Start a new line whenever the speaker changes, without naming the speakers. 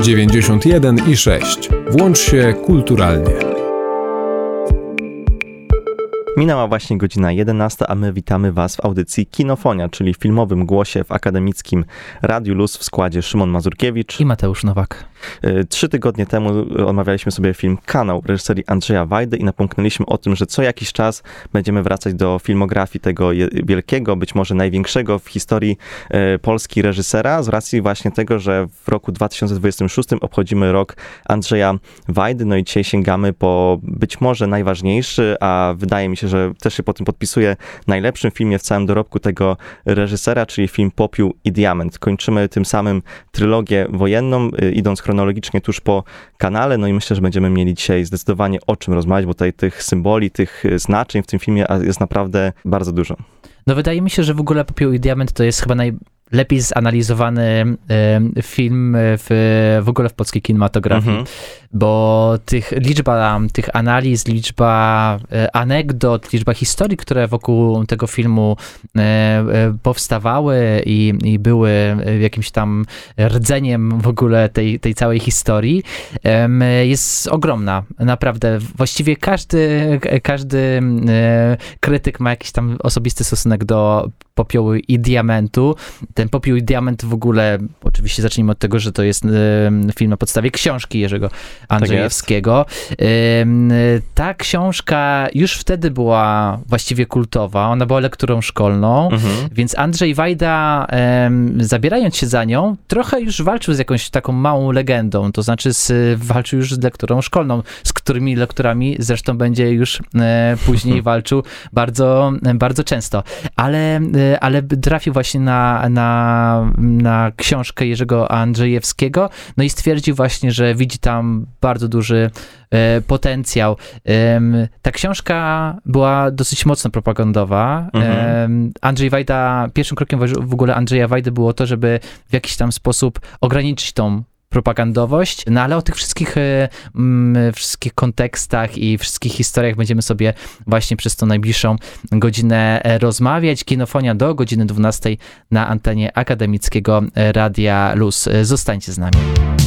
91,6. Włącz się kulturalnie.
Minęła właśnie godzina 11, a my witamy Was w audycji Kinofonia, czyli filmowym głosie w akademickim Radiu Luz w składzie Szymon Mazurkiewicz
i Mateusz Nowak.
3 tygodnie temu omawialiśmy sobie film Kanał reżyserii Andrzeja Wajdy i napomknęliśmy o tym, że co jakiś czas będziemy wracać do filmografii tego wielkiego, być może największego w historii Polski reżysera, z racji właśnie tego, że w roku 2026 obchodzimy rok Andrzeja Wajdy, no i dzisiaj sięgamy po być może najważniejszy, a wydaje mi się, że też się po tym podpisuje, najlepszym filmie w całym dorobku tego reżysera, czyli film Popiół i Diament. Kończymy tym samym trylogię wojenną, idąc chronologicznie tuż po Kanale, no i myślę, że będziemy mieli dzisiaj zdecydowanie o czym rozmawiać, bo tutaj tych symboli, tych znaczeń w tym filmie jest naprawdę bardzo dużo.
No wydaje mi się, że w ogóle Popiół i Diament to jest chyba najlepiej zanalizowany film w ogóle w polskiej kinematografii, bo liczba tych analiz, liczba anegdot, liczba historii, które wokół tego filmu powstawały i były jakimś tam rdzeniem w ogóle tej całej historii, jest ogromna. Naprawdę. Właściwie każdy krytyk ma jakiś tam osobisty stosunek do Popiołu i Diamentu. Ten Popiół i Diament w ogóle, oczywiście zacznijmy od tego, że to jest film na podstawie książki Jerzego Andrzejewskiego. Ta książka już wtedy była właściwie kultowa, ona była lekturą szkolną, więc Andrzej Wajda, zabierając się za nią, trochę już walczył z jakąś taką małą legendą, to znaczy walczył już z lekturą szkolną, z którymi lekturami zresztą będzie już później walczył bardzo, bardzo często. Ale trafił właśnie na książkę Jerzego Andrzejewskiego, no i stwierdził właśnie, że widzi tam bardzo duży potencjał. Ta książka była dosyć mocno propagandowa. Andrzej Wajda, pierwszym krokiem w ogóle Andrzeja Wajdy było to, żeby w jakiś tam sposób ograniczyć tą propagandowość, no ale o tych wszystkich kontekstach i wszystkich historiach będziemy sobie właśnie przez tą najbliższą godzinę rozmawiać. Kinofonia do godziny 12 na antenie akademickiego Radia Luz. Zostańcie z nami.